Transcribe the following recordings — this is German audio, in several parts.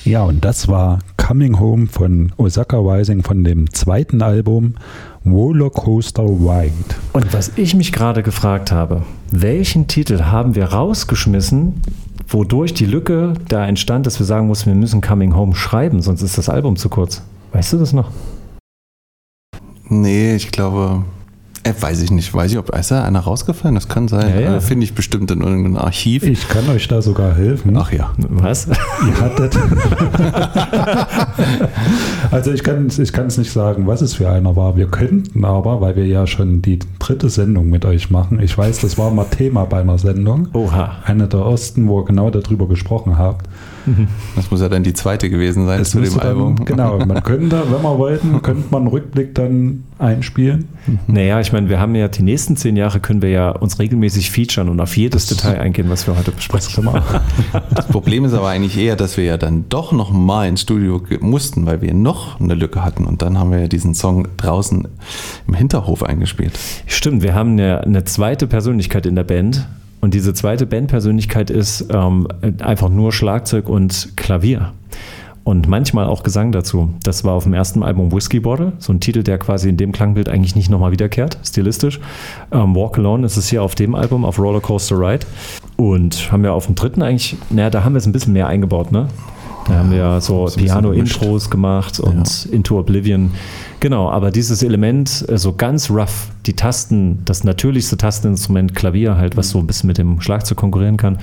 Ja, und das war Coming Home von Osaka Rising von dem zweiten Album Rollercoaster Wild. Und was ich mich gerade gefragt habe, welchen Titel haben wir rausgeschmissen, wodurch die Lücke da entstand, dass wir sagen mussten, wir müssen Coming Home schreiben, sonst ist das Album zu kurz. Weißt du das noch? Nee, ich glaube... weiß ich nicht. Weiß ich, ob ist da einer rausgefallen? Das kann sein. Ja. Finde ich bestimmt in irgendeinem Archiv. Ich kann euch da sogar helfen. Ach ja. Was? Ihr hattet. Also ich kann es nicht sagen, was es für einer war. Wir könnten aber, weil wir ja schon die 3. Sendung mit euch machen, ich weiß, das war mal Thema bei einer Sendung. Oha. Eine der ersten, wo ihr genau darüber gesprochen habt. Das muss ja dann die 2. gewesen sein zu dem Album. Genau, man könnte, wenn wir wollten, könnte man einen Rückblick dann einspielen. Naja, ich meine, wir haben ja die nächsten 10 Jahre können wir ja uns regelmäßig featuren und auf jedes Detail eingehen, was wir heute besprechen. Das Problem ist aber eigentlich eher, dass wir ja dann doch noch mal ins Studio mussten, weil wir noch eine Lücke hatten und dann haben wir ja diesen Song draußen im Hinterhof eingespielt. Stimmt, wir haben eine zweite Persönlichkeit in der Band. Und diese zweite Bandpersönlichkeit ist einfach nur Schlagzeug und Klavier. Und manchmal auch Gesang dazu. Das war auf dem ersten Album Whiskey Bottle, so ein Titel, der quasi in dem Klangbild eigentlich nicht nochmal wiederkehrt, stilistisch. Walk Alone ist es hier auf dem Album, auf Rollercoaster Ride. Und haben wir auf dem dritten eigentlich, da haben wir es ein bisschen mehr eingebaut, ne? Da haben wir so Piano-Intros gemacht und Into Oblivion. Genau, aber dieses Element, so ganz rough, die Tasten, das natürlichste Tasteninstrument Klavier halt, was so ein bisschen mit dem Schlagzeug konkurrieren kann,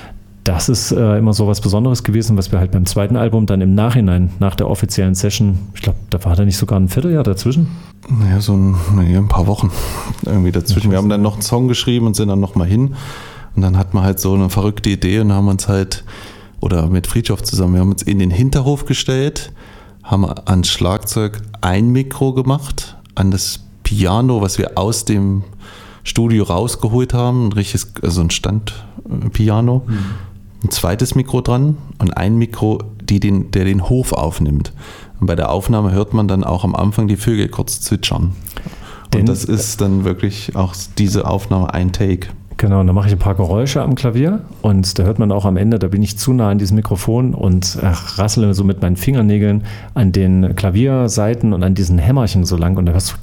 das ist immer so was Besonderes gewesen, was wir halt beim zweiten Album dann im Nachhinein, nach der offiziellen Session, ich glaube, da war da nicht sogar ein Vierteljahr dazwischen? Naja, ein paar Wochen irgendwie dazwischen. Wir haben dann noch einen Song geschrieben und sind dann nochmal hin und dann hat man halt so eine verrückte Idee und haben uns halt, oder mit Fridtjof zusammen, wir haben uns in den Hinterhof gestellt, haben ans Schlagzeug ein Mikro gemacht, an das Piano, was wir aus dem Studio rausgeholt haben, ein richtiges, also ein Standpiano, ein zweites Mikro dran und ein Mikro, der den Hof aufnimmt. Und bei der Aufnahme hört man dann auch am Anfang die Vögel kurz zwitschern. Und das ist dann wirklich auch diese Aufnahme ein Take. Genau, und da mache ich ein paar Geräusche am Klavier und da hört man auch am Ende, da bin ich zu nah an diesem Mikrofon und rassele so mit meinen Fingernägeln an den Klavierseiten und an diesen Hämmerchen so lang und da hörst du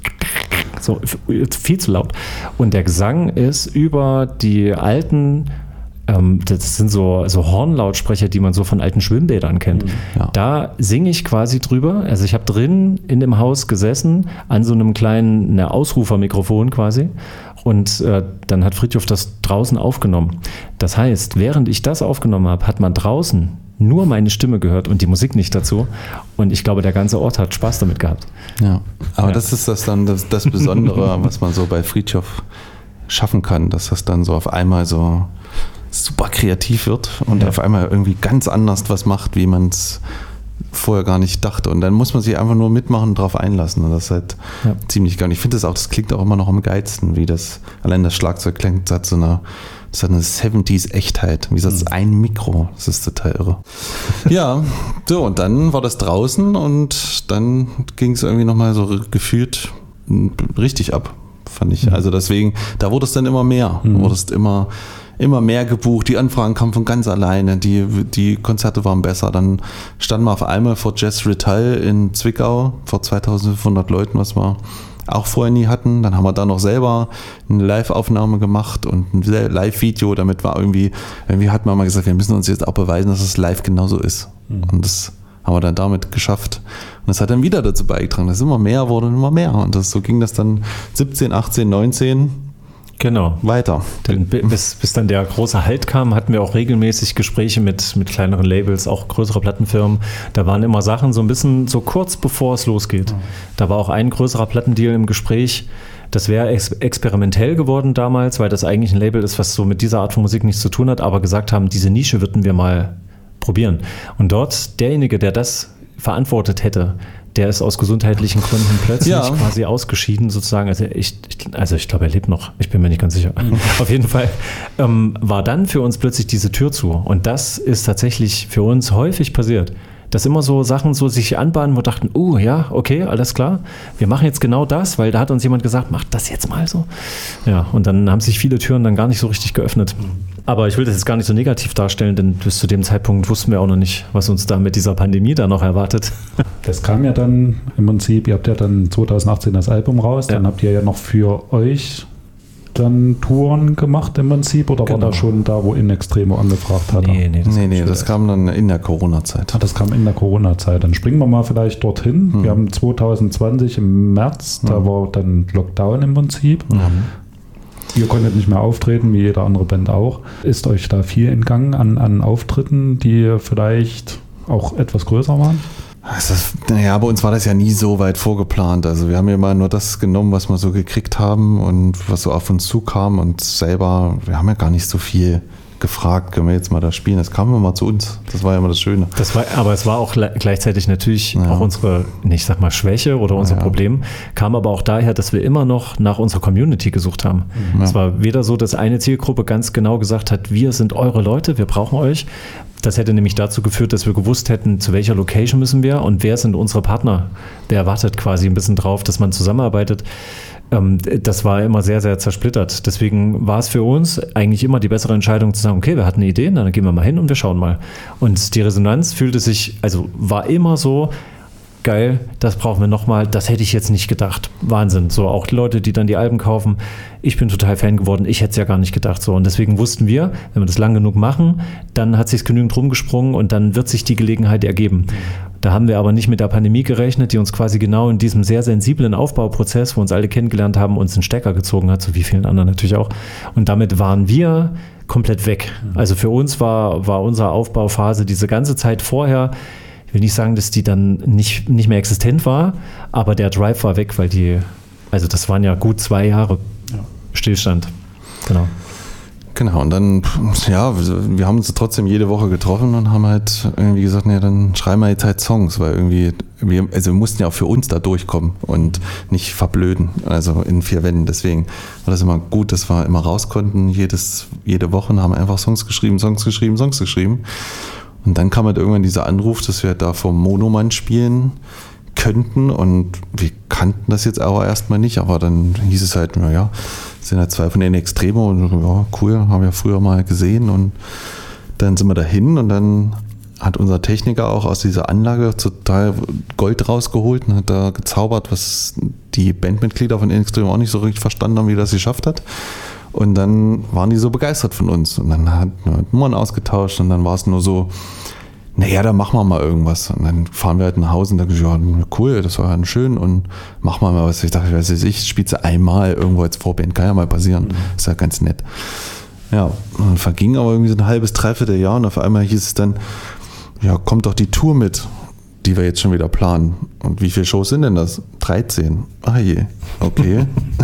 so viel zu laut. Und der Gesang ist über die alten, das sind so Hornlautsprecher, die man so von alten Schwimmbädern kennt. Ja. Da singe ich quasi drüber. Also ich habe drin in dem Haus gesessen, an so einem kleinen Ausrufermikrofon quasi. Und dann hat Fridtjof das draußen aufgenommen. Das heißt, während ich das aufgenommen habe, hat man draußen nur meine Stimme gehört und die Musik nicht dazu. Und ich glaube, der ganze Ort hat Spaß damit gehabt. Ja, aber das ist das Besondere, was man so bei Fridtjof schaffen kann, dass das dann so auf einmal so super kreativ wird und auf einmal irgendwie ganz anders was macht, wie man es vorher gar nicht dachte. Und dann muss man sich einfach nur mitmachen und drauf einlassen. Und das ist halt ziemlich geil. Und ich finde das klingt auch immer noch am geilsten, wie das, allein das Schlagzeug klingt, das hat eine 70s-Echtheit. Wie gesagt, das ist ein Mikro. Das ist total irre. Ja, so, und dann war das draußen und dann ging es irgendwie nochmal so gefühlt richtig ab, fand ich. Also deswegen, da wurde es dann immer mehr. Da wurde es immer mehr gebucht, die Anfragen kamen von ganz alleine, die Konzerte waren besser. Dann standen wir auf einmal vor Jazz Rital in Zwickau, vor 2500 Leuten, was wir auch vorher nie hatten. Dann haben wir da noch selber eine Live-Aufnahme gemacht und ein Live-Video, damit wir irgendwie hat man mal gesagt, wir müssen uns jetzt auch beweisen, dass es live genauso ist. Und das haben wir dann damit geschafft. Und das hat dann wieder dazu beigetragen, dass es immer mehr wurde und immer mehr. Und so ging das dann 17, 18, 19 Genau. weiter. Denn bis dann der große Halt kam, hatten wir auch regelmäßig Gespräche mit kleineren Labels, auch größere Plattenfirmen. Da waren immer Sachen so ein bisschen so kurz bevor es losgeht. Da war auch ein größerer Plattendeal im Gespräch. Das wäre experimentell geworden damals, weil das eigentlich ein Label ist, was so mit dieser Art von Musik nichts zu tun hat, aber gesagt haben, diese Nische würden wir mal probieren. Und dort derjenige, der das verantwortet hätte, der ist aus gesundheitlichen Gründen plötzlich quasi ausgeschieden sozusagen. Also ich glaube, er lebt noch. Ich bin mir nicht ganz sicher. Auf jeden Fall war dann für uns plötzlich diese Tür zu. Und das ist tatsächlich für uns häufig passiert. Dass immer so Sachen so sich anbahnen, wo wir dachten, ja, okay, alles klar. Wir machen jetzt genau das, weil da hat uns jemand gesagt, macht das jetzt mal so. Ja, und dann haben sich viele Türen dann gar nicht so richtig geöffnet. Aber ich will das jetzt gar nicht so negativ darstellen, denn bis zu dem Zeitpunkt wussten wir auch noch nicht, was uns da mit dieser Pandemie da noch erwartet. Das kam ja dann im Prinzip, ihr habt ja dann 2018 das Album raus, dann habt ihr ja noch für euch dann Touren gemacht im Prinzip, oder war das schon da, wo In Extremo angefragt hat? Nee, das kam dann in der Corona-Zeit. Das kam in der Corona-Zeit. Dann springen wir mal vielleicht dorthin. Wir haben 2020 im März, da war dann Lockdown im Prinzip. Ihr konntet nicht mehr auftreten, wie jede andere Band auch. Ist euch da viel entgangen an Auftritten, die vielleicht auch etwas größer waren? Bei uns war das ja nie so weit vorgeplant. Also wir haben ja mal nur das genommen, was wir so gekriegt haben und was so auf uns zukam, und selber, wir haben ja gar nicht so viel gefragt, können wir jetzt mal da spielen. Das kam immer zu uns. Das war ja immer das Schöne. Aber es war auch gleichzeitig natürlich auch unsere, ich sag mal, Schwäche oder unser Problem, kam aber auch daher, dass wir immer noch nach unserer Community gesucht haben. Es war weder so, dass eine Zielgruppe ganz genau gesagt hat, wir sind eure Leute, wir brauchen euch. Das hätte nämlich dazu geführt, dass wir gewusst hätten, zu welcher Location müssen wir und wer sind unsere Partner. Wer wartet quasi ein bisschen drauf, dass man zusammenarbeitet. Das war immer sehr, sehr zersplittert. Deswegen war es für uns eigentlich immer die bessere Entscheidung zu sagen, okay, wir hatten eine Idee, dann gehen wir mal hin und wir schauen mal. Und die Resonanz war immer so, geil, das brauchen wir nochmal, das hätte ich jetzt nicht gedacht. Wahnsinn. So, auch die Leute, die dann die Alben kaufen, ich bin total Fan geworden, ich hätte es ja gar nicht gedacht. So, und deswegen wussten wir, wenn wir das lang genug machen, dann hat es sich genügend rumgesprungen und dann wird sich die Gelegenheit ergeben. Da haben wir aber nicht mit der Pandemie gerechnet, die uns quasi genau in diesem sehr sensiblen Aufbauprozess, wo uns alle kennengelernt haben, uns einen Stecker gezogen hat, so wie vielen anderen natürlich auch. Und damit waren wir komplett weg. Also für uns war unsere Aufbauphase diese ganze Zeit vorher, ich will nicht sagen, dass die dann nicht mehr existent war, aber der Drive war weg, weil das waren ja gut 2 Jahre Stillstand. Genau, und dann, wir haben uns trotzdem jede Woche getroffen und haben halt irgendwie gesagt, dann schreiben wir jetzt halt Songs, weil irgendwie, wir mussten ja auch für uns da durchkommen und nicht verblöden, also in 4 Wänden. Deswegen war das immer gut, dass wir immer raus konnten, jede Woche, und haben einfach Songs geschrieben. Und dann kam halt irgendwann dieser Anruf, dass wir da vom Monomann spielen könnten, und wir kannten das jetzt aber erstmal nicht, aber dann hieß es halt, sind halt 2 von den Extremo, und cool, haben wir früher mal gesehen, und dann sind wir dahin, und dann hat unser Techniker auch aus dieser Anlage total Gold rausgeholt und hat da gezaubert, was die Bandmitglieder von Extremo auch nicht so richtig verstanden haben, wie das geschafft hat. Und dann waren die so begeistert von uns, und dann hat man Nummern ausgetauscht, und dann war es nur so, dann machen wir mal irgendwas. Und dann fahren wir halt nach Hause und dann gesagt, cool, das war ja schön, und machen wir mal was. Ich dachte, ich spiele sie einmal irgendwo als Vorband, kann ja mal passieren. Ist ja ganz nett. Ja, und dann verging aber irgendwie so ein halbes, dreiviertel Jahr, und auf einmal hieß es dann, kommt doch die Tour mit, die wir jetzt schon wieder planen. Und wie viele Shows sind denn das? 13. Ach je, okay.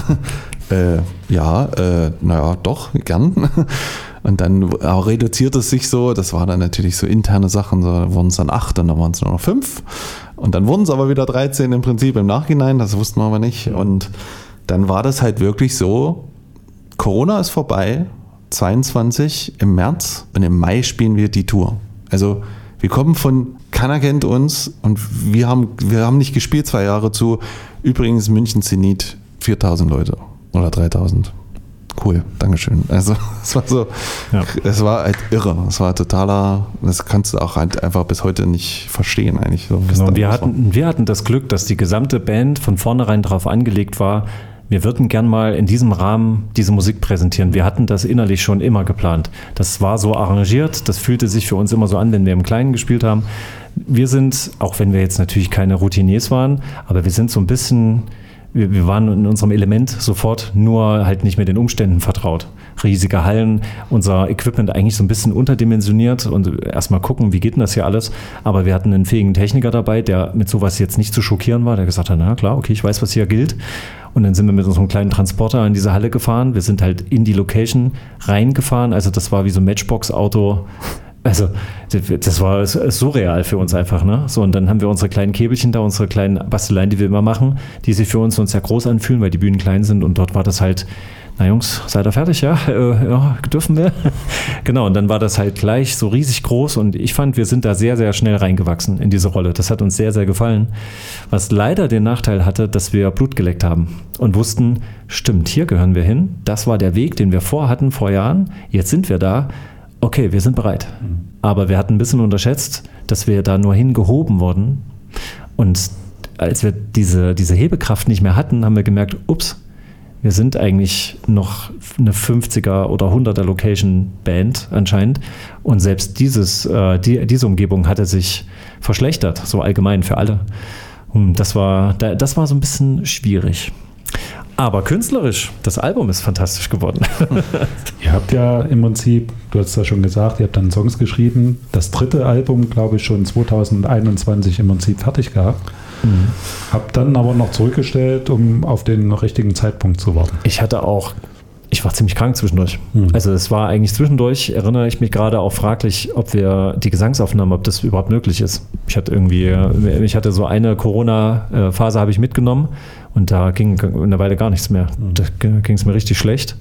Doch, gern. Und dann reduziert es sich so, das war dann natürlich so interne Sachen, so wurden es dann 8 und dann waren es nur noch 5. Und dann wurden es aber wieder 13 im Prinzip im Nachhinein, das wussten wir aber nicht. Und dann war das halt wirklich so, Corona ist vorbei, 22 im März, und im Mai spielen wir die Tour. Also wir kommen von, keiner kennt uns, und wir haben nicht gespielt 2 Jahre zu, übrigens München Zenit, 4.000 Leute oder 3.000. Cool, Dankeschön. Also es war so, es war halt irre. Es war totaler, das kannst du auch halt einfach bis heute nicht verstehen eigentlich. So, genau, wir hatten das Glück, dass die gesamte Band von vornherein darauf angelegt war, wir würden gern mal in diesem Rahmen diese Musik präsentieren. Wir hatten das innerlich schon immer geplant. Das war so arrangiert, das fühlte sich für uns immer so an, wenn wir im Kleinen gespielt haben. Wir sind, auch wenn wir jetzt natürlich keine Routiniers waren, aber wir sind so ein bisschen... Wir waren in unserem Element sofort, nur halt nicht mit den Umständen vertraut. Riesige Hallen, unser Equipment eigentlich so ein bisschen unterdimensioniert, und erstmal gucken, wie geht denn das hier alles. Aber wir hatten einen fähigen Techniker dabei, der mit sowas jetzt nicht zu schockieren war, der gesagt hat, na klar, okay, ich weiß, was hier gilt. Und dann sind wir mit unserem kleinen Transporter in diese Halle gefahren. Wir sind halt in die Location reingefahren, also das war wie so ein Matchbox-Auto. Also das war surreal für uns einfach, ne? So, und dann haben wir unsere kleinen Käbelchen da, unsere kleinen Basteleien, die wir immer machen, die sich für uns sehr groß anfühlen, weil die Bühnen klein sind, und dort war das halt, na Jungs, seid ihr fertig? Ja, ja, dürfen wir? Genau, und dann war das halt gleich so riesig groß und ich fand, wir sind da sehr, sehr schnell reingewachsen in diese Rolle. Das hat uns sehr, sehr gefallen. Was leider den Nachteil hatte, dass wir Blut geleckt haben und wussten, stimmt, hier gehören wir hin. Das war der Weg, den wir vorhatten vor Jahren. Jetzt sind wir da. Okay, wir sind bereit. Aber wir hatten ein bisschen unterschätzt, dass wir da nur hingehoben wurden. Und als wir diese Hebekraft nicht mehr hatten, haben wir gemerkt, ups, wir sind eigentlich noch eine 50er oder 100er Location-Band anscheinend. Und selbst diese Umgebung hatte sich verschlechtert, so allgemein für alle. Das war so ein bisschen schwierig. Aber künstlerisch, das Album ist fantastisch geworden. Ihr habt ja im Prinzip, du hast ja schon gesagt, ihr habt dann Songs geschrieben. Das 3. Album, glaube ich, schon 2021 im Prinzip fertig gehabt. Hab dann aber noch zurückgestellt, um auf den richtigen Zeitpunkt zu warten. Ich war ziemlich krank zwischendurch. Also es war eigentlich zwischendurch, erinnere ich mich gerade auch fraglich, ob wir die Gesangsaufnahmen, ob das überhaupt möglich ist. Ich hatte so eine Corona-Phase habe ich mitgenommen und da ging eine Weile gar nichts mehr. Da ging es mir richtig schlecht.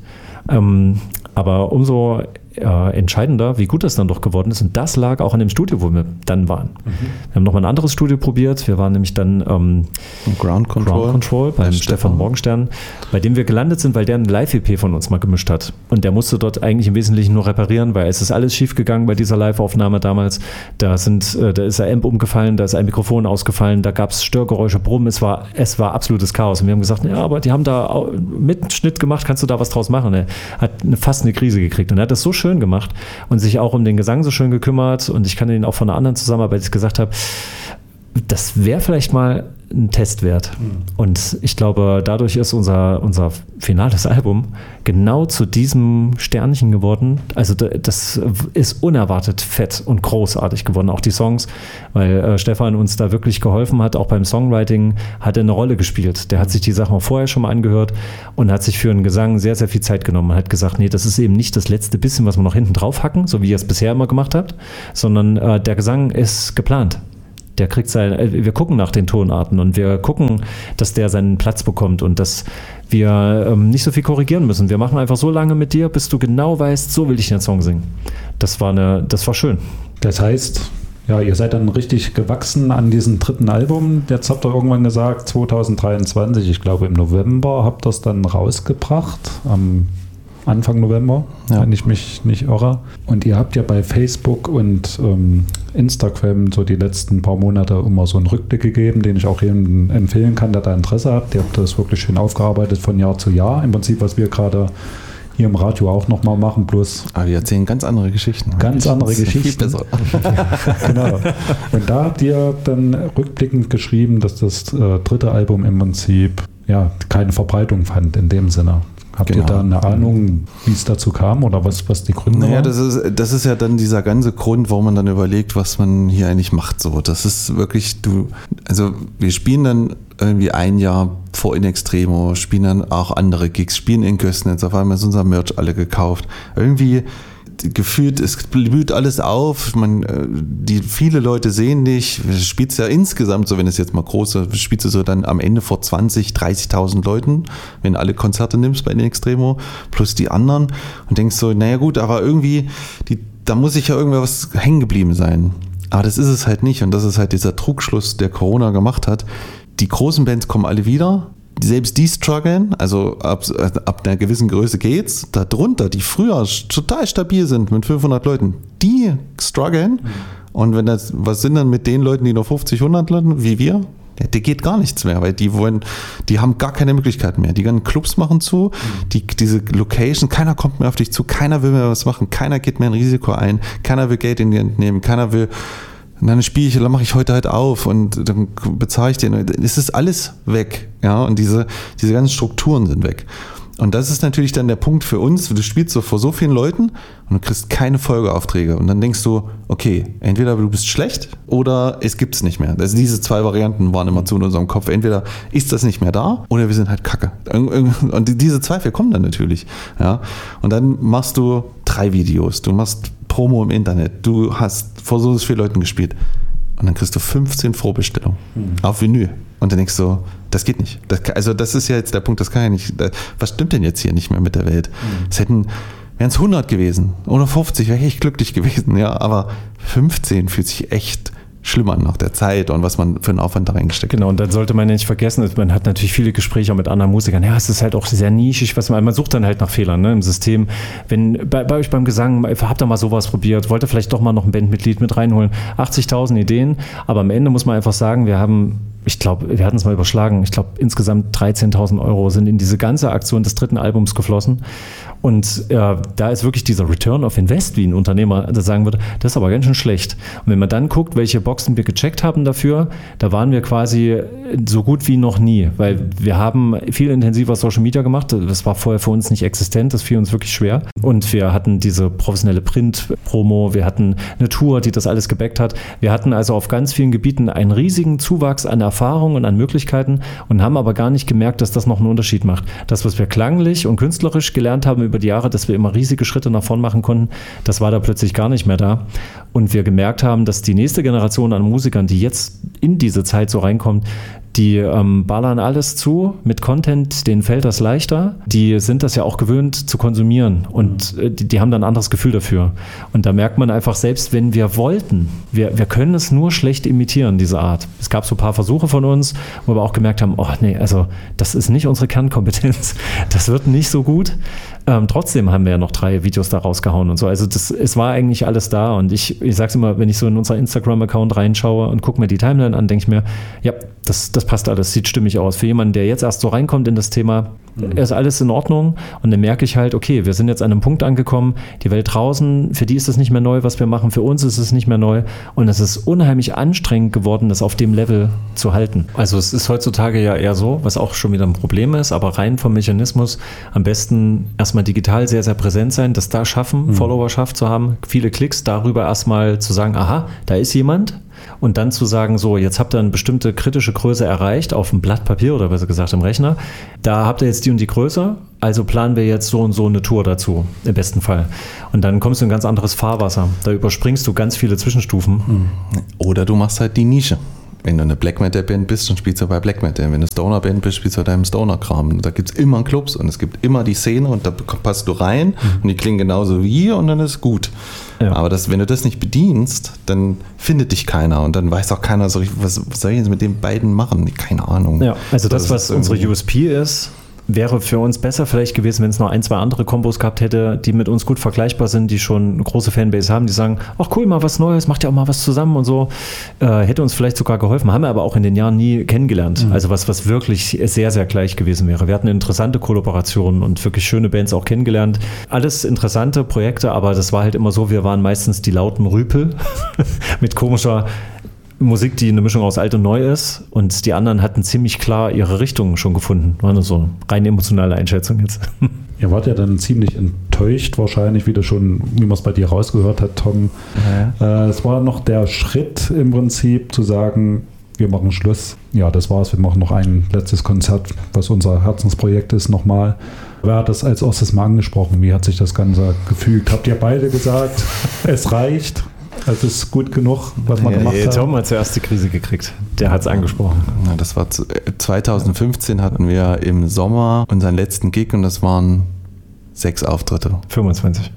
Aber umso entscheidender, wie gut das dann doch geworden ist. Und das lag auch an dem Studio, wo wir dann waren. Wir haben nochmal ein anderes Studio probiert. Wir waren nämlich dann Ground Control beim Stefan Morgenstern, bei dem wir gelandet sind, weil der eine Live-EP von uns mal gemischt hat. Und der musste dort eigentlich im Wesentlichen nur reparieren, weil es ist alles schief gegangen bei dieser Live-Aufnahme damals. Da ist der Amp umgefallen, da ist ein Mikrofon ausgefallen, da gab es Störgeräusche, Brummen. Es war absolutes Chaos. Und wir haben gesagt, ja, aber die haben da Mitschnitt gemacht, kannst du da was draus machen? Er hat fast eine Krise gekriegt. Und er hat das so schön gemacht und sich auch um den Gesang so schön gekümmert. Und ich kann ihn auch von einer anderen Zusammenarbeit gesagt habe, das wäre vielleicht mal ein Test wert. Und ich glaube, dadurch ist unser finales Album genau zu diesem Sternchen geworden. Also das ist unerwartet fett und großartig geworden, auch die Songs, weil Stefan uns da wirklich geholfen hat, auch beim Songwriting hat er eine Rolle gespielt. Der hat sich die Sachen auch vorher schon mal angehört und hat sich für einen Gesang sehr, sehr viel Zeit genommen und hat gesagt, nee, das ist eben nicht das letzte bisschen, was wir noch hinten drauf hacken, so wie ihr es bisher immer gemacht habt, sondern der Gesang ist geplant. Der kriegt wir gucken nach den Tonarten und wir gucken, dass der seinen Platz bekommt und dass wir nicht so viel korrigieren müssen. Wir machen einfach so lange mit dir, bis du genau weißt, so will ich den Song singen. Das war schön. Das heißt, ja, ihr seid dann richtig gewachsen an diesem 3. Album. Jetzt habt ihr irgendwann gesagt, 2023, ich glaube im November, habt ihr es dann rausgebracht, am Anfang November, wenn ich mich nicht irre. Und ihr habt ja bei Facebook und Instagram so die letzten paar Monate immer so einen Rückblick gegeben, den ich auch jedem empfehlen kann, der da Interesse hat. Ihr habt das wirklich schön aufgearbeitet von Jahr zu Jahr. Im Prinzip, was wir gerade hier im Radio auch nochmal machen, bloß... Aber wir erzählen ganz andere Geschichten. Ganz andere Geschichten. Viel besser. Genau. Und da habt ihr dann rückblickend geschrieben, dass das 3. Album im Prinzip ja keine Verbreitung fand in dem Sinne. Habt ihr da eine Ahnung, wie es dazu kam oder was die Gründe waren? Das ist ja dann dieser ganze Grund, warum man dann überlegt, was man hier eigentlich macht. So, das ist wirklich, wir spielen dann irgendwie ein Jahr vor In Extremo, spielen dann auch andere Gigs, spielen in Gößnitz, auf einmal ist unser Merch alle gekauft. Irgendwie gefühlt, es blüht alles auf, viele Leute sehen dich, du spielst ja insgesamt, so wenn es jetzt mal große, spielst du so dann am Ende vor 20.000, 30.000 Leuten, wenn du alle Konzerte nimmst bei den Extremo, plus die anderen und denkst so, naja gut, aber irgendwie, da muss sich ja irgendwas hängen geblieben sein. Aber das ist es halt nicht und das ist halt dieser Trugschluss, der Corona gemacht hat. Die großen Bands kommen alle wieder, selbst die strugglen, also ab einer gewissen Größe geht's. Darunter, die früher total stabil sind mit 500 Leuten, die strugglen. Und was sind dann mit den Leuten, die nur 50, 100 Leuten, wie wir? Ja, die geht gar nichts mehr, weil die haben gar keine Möglichkeiten mehr. Die ganzen Clubs machen zu, diese Location, keiner kommt mehr auf dich zu, keiner will mehr was machen, keiner geht mehr ein Risiko ein, keiner will Geld in die Hand nehmen, keiner will... Und dann mache ich heute halt auf und dann bezahle ich den. Es ist alles weg, ja, und diese ganzen Strukturen sind weg. Und das ist natürlich dann der Punkt für uns, du spielst so vor so vielen Leuten und du kriegst keine Folgeaufträge. Und dann denkst du, okay, entweder du bist schlecht oder es gibt es nicht mehr. Also diese 2 Varianten waren immer zu in unserem Kopf. Entweder ist das nicht mehr da oder wir sind halt kacke. Und diese Zweifel kommen dann natürlich. Ja. Und dann machst du 3 Videos, du machst Promo im Internet, du hast vor so vielen Leuten gespielt. und dann kriegst du 15 Vorbestellungen auf Vinyl. Und dann denkst du, das geht nicht. Das ist ja jetzt der Punkt, das kann ja nicht. Was stimmt denn jetzt hier nicht mehr mit der Welt? Wären es 100 gewesen oder 50, wäre ich echt glücklich gewesen. Ja, aber 15 fühlt sich echt schlimm an nach der Zeit und was man für einen Aufwand da reingesteckt hat. Genau, und dann sollte man ja nicht vergessen, man hat natürlich viele Gespräche auch mit anderen Musikern. Ja, es ist halt auch sehr nischig, man sucht dann halt nach Fehlern, ne, im System. Wenn bei euch beim Gesang, habt ihr mal sowas probiert, wollt ihr vielleicht doch mal noch ein Bandmitglied mit reinholen. 80.000 Ideen, aber am Ende muss man einfach sagen, wir hatten es mal überschlagen, ich glaube insgesamt 13.000 € sind in diese ganze Aktion des 3. Albums geflossen. Und da ist wirklich dieser Return of Invest, wie ein Unternehmer sagen würde, das ist aber ganz schön schlecht. Und wenn man dann guckt, welche Boxen wir gecheckt haben dafür, da waren wir quasi so gut wie noch nie, weil wir haben viel intensiver Social Media gemacht. Das war vorher für uns nicht existent, das fiel uns wirklich schwer. Und wir hatten diese professionelle Print-Promo, wir hatten eine Tour, die das alles gebackt hat. Wir hatten also auf ganz vielen Gebieten einen riesigen Zuwachs an Erfahrung und an Möglichkeiten und haben aber gar nicht gemerkt, dass das noch einen Unterschied macht. Das, was wir klanglich und künstlerisch gelernt haben über die Jahre, dass wir immer riesige Schritte nach vorn machen konnten, das war da plötzlich gar nicht mehr da. Und wir gemerkt haben, dass die nächste Generation an Musikern, die jetzt in diese Zeit so reinkommt, die ballern alles zu mit Content, denen fällt das leichter. Die sind das ja auch gewöhnt zu konsumieren und die haben dann ein anderes Gefühl dafür. Und da merkt man einfach, selbst wenn wir wollten, wir können es nur schlecht imitieren, diese Art. Es gab so ein paar Versuche von uns, wo wir auch gemerkt haben, also das ist nicht unsere Kernkompetenz, das wird nicht so gut. Trotzdem haben wir ja noch 3 Videos da rausgehauen und so. Also es war eigentlich alles da und ich sag's immer, wenn ich so in unser Instagram-Account reinschaue und gucke mir die Timeline an, denke ich mir, ja, das passt alles, sieht stimmig aus. Für jemanden, der jetzt erst so reinkommt in das Thema, ist alles in Ordnung und dann merke ich halt, okay, wir sind jetzt an einem Punkt angekommen, die Welt draußen, für die ist es nicht mehr neu, was wir machen, für uns ist es nicht mehr neu und es ist unheimlich anstrengend geworden, das auf dem Level zu halten. Also es ist heutzutage ja eher so, was auch schon wieder ein Problem ist, aber rein vom Mechanismus am besten erstmal digital sehr, sehr präsent sein, das da schaffen, Followerschaft zu haben, viele Klicks, darüber erstmal zu sagen, aha, da ist jemand. Und dann zu sagen, so, jetzt habt ihr eine bestimmte kritische Größe erreicht, auf dem Blatt Papier oder besser gesagt im Rechner. Da habt ihr jetzt die und die Größe, also planen wir jetzt so und so eine Tour dazu, im besten Fall. Und dann kommst du in ein ganz anderes Fahrwasser. Da überspringst du ganz viele Zwischenstufen. Oder du machst halt die Nische. Wenn du eine Black Metal Band bist, dann spielst du bei Black Metal. Wenn du eine Stoner Band bist, spielst du bei deinem Stoner Kram. Da gibt es immer Clubs und es gibt immer die Szene und da passt du rein und die klingen genauso wie hier und dann ist es gut. Ja. Aber wenn du das nicht bedienst, dann findet dich keiner und dann weiß auch keiner so richtig, was soll ich jetzt mit den beiden machen? Keine Ahnung. Ja, also das was unsere USP ist, wäre für uns besser vielleicht gewesen, wenn es noch 1, 2 andere Kombos gehabt hätte, die mit uns gut vergleichbar sind, die schon eine große Fanbase haben, die sagen, ach cool, mal was Neues, macht ja auch mal was zusammen und so. Hätte uns vielleicht sogar geholfen, haben wir aber auch in den Jahren nie kennengelernt. Also was wirklich sehr, sehr gleich gewesen wäre. Wir hatten interessante Kollaborationen und wirklich schöne Bands auch kennengelernt. Alles interessante Projekte, aber das war halt immer so, wir waren meistens die lauten Rüpel mit komischer Musik, die eine Mischung aus alt und neu ist und die anderen hatten ziemlich klar ihre Richtung schon gefunden. War nur so eine rein emotionale Einschätzung jetzt. Ihr wart ja dann ziemlich enttäuscht wahrscheinlich, wie man es bei dir rausgehört hat, Tom. Ja. Es war noch der Schritt im Prinzip zu sagen, wir machen Schluss. Ja, das war's. Wir machen noch ein letztes Konzert, was unser Herzensprojekt ist, nochmal. Wer hat das als erstes mal angesprochen? Wie hat sich das Ganze gefügt? Habt ihr beide gesagt, es reicht? Es ist gut genug, was man gemacht hat. Tom hat zuerst die Krise gekriegt. Der hat es angesprochen. Ja, das war 2015 hatten wir im Sommer unseren letzten Gig und das waren 6 Auftritte. 25.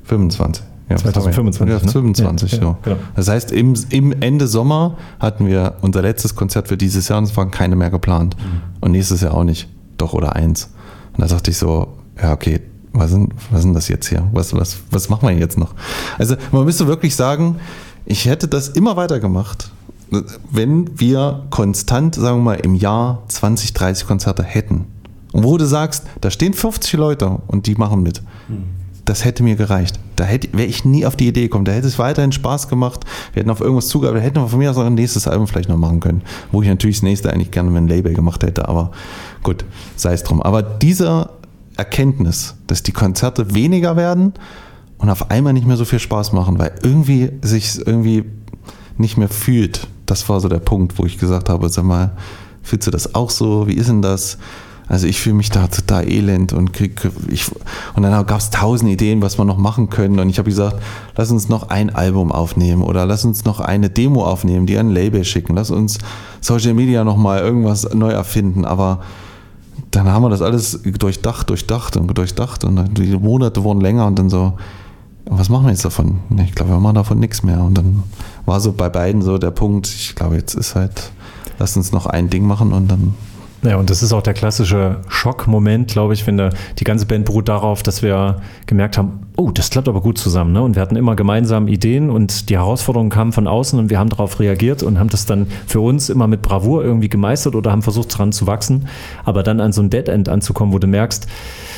Ja, 2025. Ja, 25, ja, so. Ja. Das heißt, im Ende Sommer hatten wir unser letztes Konzert für dieses Jahr und es waren keine mehr geplant. Und nächstes Jahr auch nicht. Doch, oder 1. Und da dachte ich so, ja, okay, was sind das jetzt hier? Was machen wir jetzt noch? Also man müsste wirklich sagen, ich hätte das immer weiter gemacht, wenn wir konstant, sagen wir mal, im Jahr 20, 30 Konzerte hätten. Und wo du sagst, da stehen 50 Leute und die machen mit. Das hätte mir gereicht. Da wäre ich nie auf die Idee gekommen. Da hätte es weiterhin Spaß gemacht. Wir hätten auf irgendwas zugearbeitet. Da hätten wir von mir aus auch ein nächstes Album vielleicht noch machen können. Wo ich natürlich das nächste eigentlich gerne mit einem Label gemacht hätte. Aber gut, sei es drum. Aber dieser Erkenntnis, dass die Konzerte weniger werden und auf einmal nicht mehr so viel Spaß machen, weil irgendwie sich irgendwie nicht mehr fühlt. Das war so der Punkt, wo ich gesagt habe, sag mal, fühlst du das auch so? Wie ist denn das? Also ich fühle mich da total elend und dann gab es 1000 Ideen, was wir noch machen können. Und ich habe gesagt, lass uns noch ein Album aufnehmen oder lass uns noch eine Demo aufnehmen, die an ein Label schicken. Lass uns Social Media nochmal irgendwas neu erfinden. Aber dann haben wir das alles durchdacht und dann die Monate wurden länger und dann so, was machen wir jetzt davon? Ich glaube, wir machen davon nichts mehr. Und dann war so bei beiden so der Punkt, ich glaube, jetzt ist halt, lass uns noch ein Ding machen und dann... Ja, und das ist auch der klassische Schockmoment, glaube ich, wenn die ganze Band beruht darauf, dass wir gemerkt haben, oh, das klappt aber gut zusammen. Ne? Und wir hatten immer gemeinsam Ideen und die Herausforderungen kamen von außen und wir haben darauf reagiert und haben das dann für uns immer mit Bravour irgendwie gemeistert oder haben versucht, daran zu wachsen. Aber dann an so ein Dead End anzukommen, wo du merkst,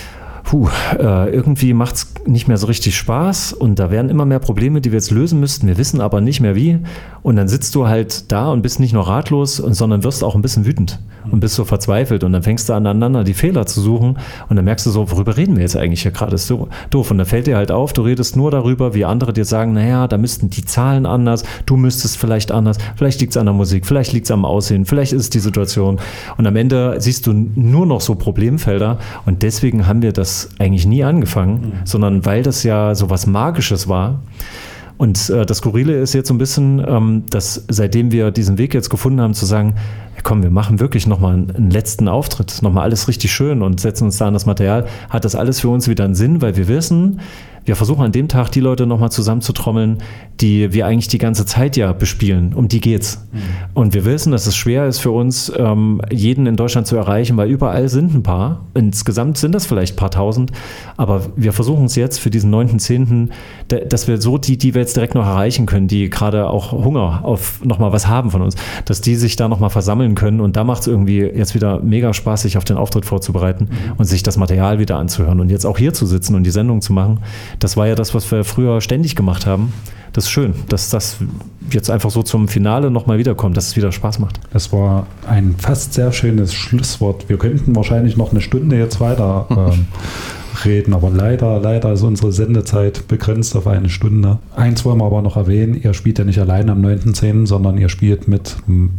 irgendwie macht es nicht mehr so richtig Spaß und da werden immer mehr Probleme, die wir jetzt lösen müssten. Wir wissen aber nicht mehr wie. Und dann sitzt du halt da und bist nicht nur ratlos, sondern wirst auch ein bisschen wütend und bist so verzweifelt. Und dann fängst du aneinander die Fehler zu suchen und dann merkst du so, worüber reden wir jetzt eigentlich hier gerade? Das ist so doof. Und dann fällt dir halt auf, du redest nur darüber, wie andere dir sagen, naja, da müssten die Zahlen anders, du müsstest vielleicht anders, vielleicht liegt es an der Musik, vielleicht liegt es am Aussehen, vielleicht ist es die Situation. Und am Ende siehst du nur noch so Problemfelder und deswegen haben wir das eigentlich nie angefangen, sondern weil das ja so was Magisches war. Und das Skurrile ist jetzt so ein bisschen, dass seitdem wir diesen Weg jetzt gefunden haben, zu sagen, ja, komm, wir machen wirklich nochmal einen letzten Auftritt, nochmal alles richtig schön und setzen uns da an das Material, hat das alles für uns wieder einen Sinn, weil wir wissen, wir versuchen an dem Tag die Leute nochmal zusammenzutrommeln, die wir eigentlich die ganze Zeit ja bespielen. Um die geht's. Und wir wissen, dass es schwer ist für uns, jeden in Deutschland zu erreichen, weil überall sind ein paar. Insgesamt sind das vielleicht ein paar tausend. Aber wir versuchen es jetzt für diesen 9.10., dass wir so die wir jetzt direkt noch erreichen können, die gerade auch Hunger auf nochmal was haben von uns, dass die sich da nochmal versammeln können. Und da macht es irgendwie jetzt wieder mega Spaß, sich auf den Auftritt vorzubereiten und sich das Material wieder anzuhören. Und jetzt auch hier zu sitzen und die Sendung zu machen, das war ja das, was wir früher ständig gemacht haben. Das ist schön, dass das jetzt einfach so zum Finale nochmal wiederkommt, dass es wieder Spaß macht. Das war ein fast sehr schönes Schlusswort. Wir könnten wahrscheinlich noch eine Stunde jetzt weiter reden, aber leider ist unsere Sendezeit begrenzt auf eine Stunde. Eins wollen wir aber noch erwähnen, ihr spielt ja nicht allein am 9.10., sondern ihr spielt mit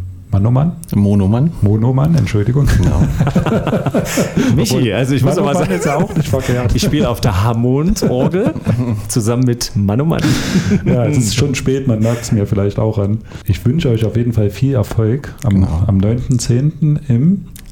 Monoman, Entschuldigung. Genau. Michi, also ich muss aber sagen, ist ja auch nicht verkehrt. Ich spiele auf der Hammond-Orgel zusammen mit Manoman. Ja, es ist schon spät, man merkt es mir vielleicht auch an. Ich wünsche euch auf jeden Fall viel Erfolg am 9.10. im